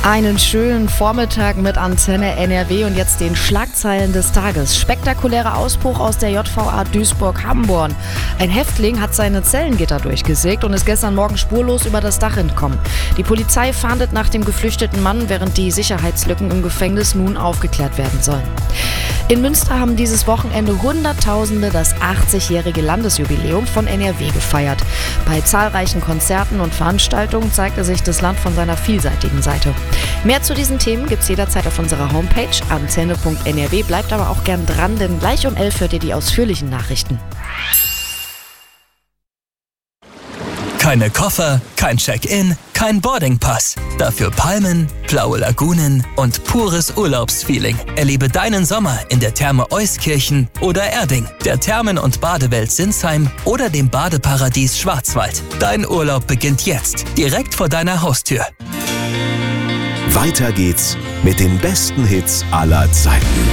Einen schönen Vormittag mit Antenne NRW und jetzt den Schlagzeilen des Tages. Spektakulärer Ausbruch aus der JVA Duisburg-Hamborn. Ein Häftling hat seine Zellengitter durchgesägt und ist gestern Morgen spurlos über das Dach entkommen. Die Polizei fahndet nach dem geflüchteten Mann, während die Sicherheitslücken im Gefängnis nun aufgeklärt werden sollen. In Münster haben dieses Wochenende Hunderttausende das 80-jährige Landesjubiläum von NRW gefeiert. Bei zahlreichen Konzerten und Veranstaltungen zeigte sich das Land von seiner vielseitigen Seite. Mehr zu diesen Themen gibt's jederzeit auf unserer Homepage antenne.nrw. Bleibt aber auch gern dran, denn gleich um 11 hört ihr die ausführlichen Nachrichten. Keine Koffer, kein Check-in, kein Boardingpass. Dafür Palmen, blaue Lagunen und pures Urlaubsfeeling. Erlebe deinen Sommer in der Therme Euskirchen oder Erding, der Thermen- und Badewelt Sinsheim oder dem Badeparadies Schwarzwald. Dein Urlaub beginnt jetzt, direkt vor deiner Haustür. Weiter geht's mit den besten Hits aller Zeiten.